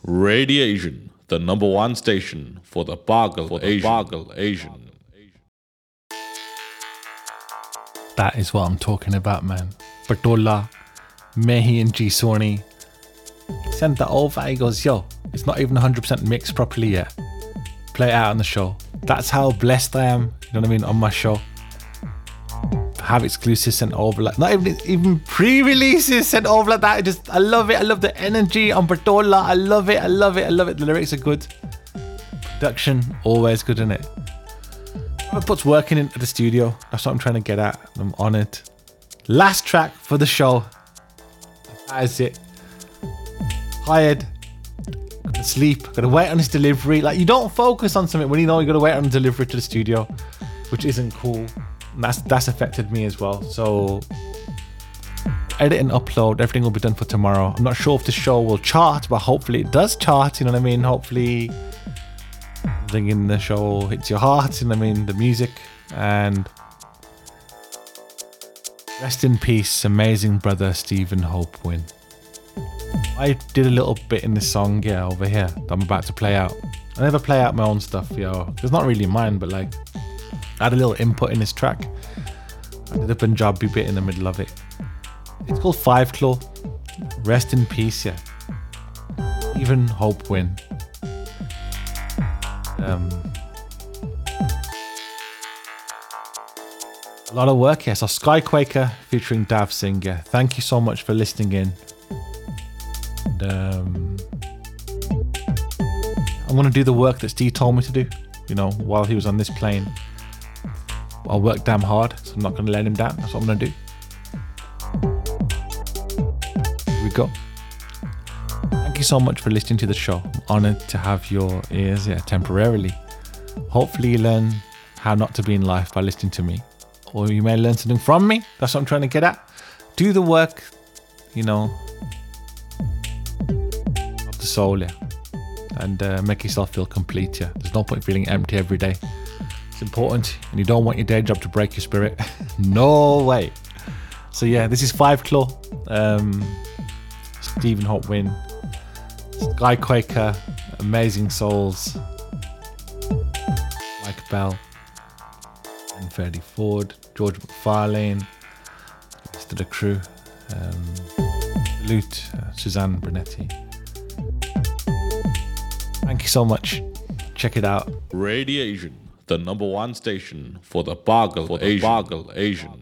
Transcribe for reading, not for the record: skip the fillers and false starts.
Radiation, the number one station for the Bargle Asian. That is what I'm talking about, man. Bartola, Mehi and G Sony sent that over. He goes, yo, it's not even 100% mixed properly yet. Play it out on the show. That's how blessed I am, you know what I mean, on my show. Have exclusives sent over, like not even pre-releases sent over like that. I love it. I love the energy on Bartola. I love it. The lyrics are good. Production, always good, in it. Whoever puts working into the studio, that's what I'm trying to get at. I'm on it. Last track for the show. That is it. Tired. Gotta sleep. Gotta wait on his delivery. Like, you don't focus on something when you know you gotta wait on the delivery to the studio, which isn't cool. And that's affected me as well. So edit and upload, everything will be done for tomorrow. I'm not sure if the show will chart, but hopefully it does chart, you know what I mean? Hopefully in the show hits your heart, you know what I mean? The music. And rest in peace, amazing brother Stephen Hope Wynn. I did a little bit in this song, yeah, over here that I'm about to play out. I never play out my own stuff, yo. It's not really mine, but like, I had a little input in this track. I did a Punjabi bit in the middle of it. It's called Five Claw. Rest in peace, yeah. Even Hope Win. A lot of work here. So Skyquaker featuring Dav Singh. Yeah. Thank you so much for listening in. And, I'm going to do the work that Steve told me to do, you know, while he was on this plane. I'll work damn hard, so I'm not going to let him down. That's what I'm going to do. Here we go. Thank you so much for listening to the show. I'm honoured to have your ears, yeah, temporarily. Hopefully you learn how not to be in life by listening to me. Or you may learn something from me. That's what I'm trying to get at. Do the work, you know, of the soul, yeah. And make yourself feel complete, yeah. There's no point feeling empty every day. It's important, and you don't want your day job to break your spirit. No way. So yeah, this is Five Claw, Stephen Hope Wynn, Skyquaker, Amazing Souls, Mike Bell, and Freddie Ford, George McFarlane, the rest of the crew, Salute, Suzanne Brunetti. Thank you so much. Check it out. Radiation, the number one station for the Bargle Asian.